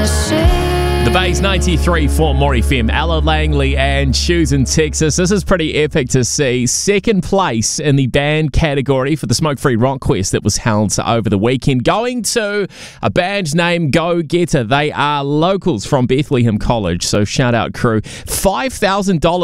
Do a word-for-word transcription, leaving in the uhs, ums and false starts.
The Bay's ninety-three for More F M. Ella Langley and Shoes in Texas. This is pretty epic to see. Second place in the band category for the Smoke Free Rock Quest that was held over the weekend. Going to a band named Go Getter. They are locals from Bethlehem College. So shout out crew. five thousand dollars